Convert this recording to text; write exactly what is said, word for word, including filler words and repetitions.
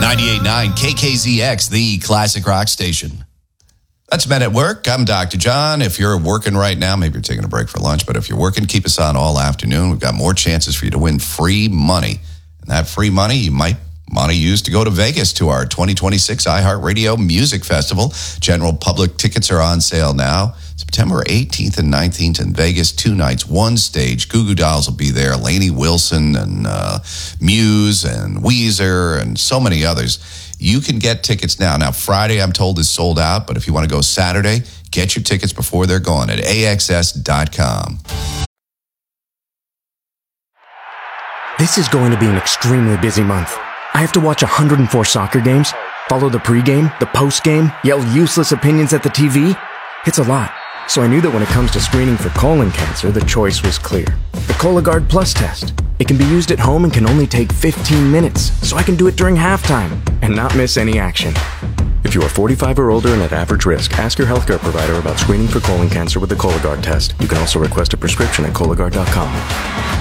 ninety-eight point nine K K Z X, the classic rock station. That's Men at Work. I'm Doctor John. If you're working right now, maybe you're taking a break for lunch, but if you're working, keep us on all afternoon. We've got more chances for you to win free money. And that free money you might want to use to go to Vegas to our twenty twenty-six iHeartRadio Music Festival. General public tickets are on sale now. September eighteenth and nineteenth in Vegas, two nights, one stage. Goo Goo Dolls will be there, Lainey Wilson and uh, Muse and Weezer and so many others. You can get tickets now. Now, Friday, I'm told, is sold out, but if you want to go Saturday, get your tickets before they're gone at A X S dot com. This is going to be an extremely busy month. I have to watch one hundred four soccer games, follow the pregame, the postgame, yell useless opinions at the T V. It's a lot. So I knew that when it comes to screening for colon cancer, the choice was clear. The Cologuard Plus test. It can be used at home and can only take fifteen minutes, so I can do it during halftime and not miss any action. If you are forty-five or older and at average risk, ask your healthcare provider about screening for colon cancer with the Cologuard test. You can also request a prescription at Cologuard dot com.